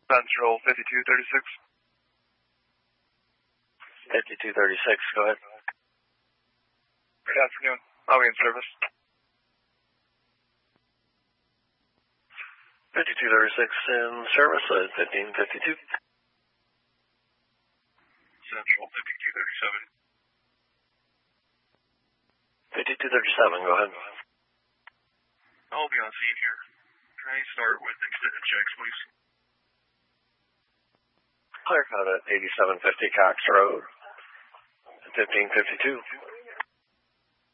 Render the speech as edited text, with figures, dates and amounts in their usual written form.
Central 5236. 5236, go ahead. Good afternoon. I'll be in service. 5236 in service at 1552. Central 5237. 5237, go ahead. I'll be on scene here. Can I start with extended checks, please? Clear out at 8750 Cox Road. 1552.